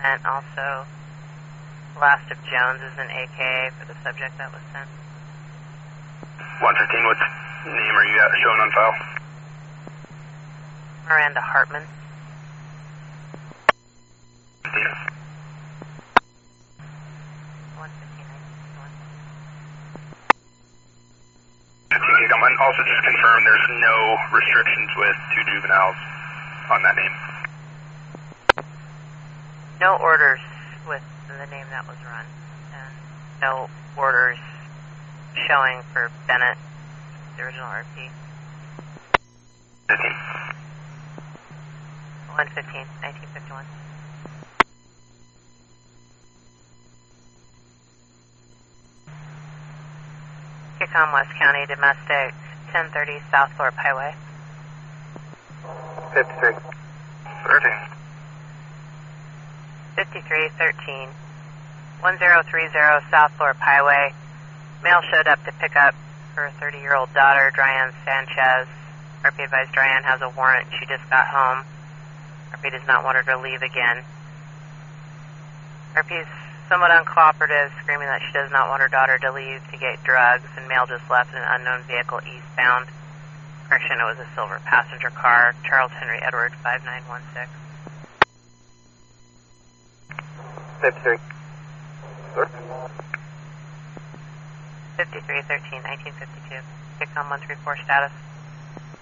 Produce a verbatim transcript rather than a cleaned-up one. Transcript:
And also, last of Jones is an A K A for the subject that was sent. one fifteen, what name are you showing on file? Miranda Hartman. one fifteen, fifteen, and also just confirm there's no restrictions with two juveniles on that name. No orders with the name that was run, and no orders showing for Bennett, the original R P. fifteen. one fifteen, nineteen fifty-one. Kicom, West County, domestic, ten thirty South Thorpe Highway. fifty-three. thirteen. fifty-three thirteen, one zero three zero South Thorpe Highway. Male showed up to pick up her thirty-year-old daughter, Dryan Sanchez. R P advised Dryan has a warrant. She just got home. R P does not want her to leave again. R P is somewhat uncooperative, screaming that she does not want her daughter to leave to get drugs, and male just left in an unknown vehicle eastbound. Correction, it was a silver passenger car. Charles Henry Edward, five nine one six. fifty-three. fifty-three thirteen, nineteen fifty-two. Kicom one three four status.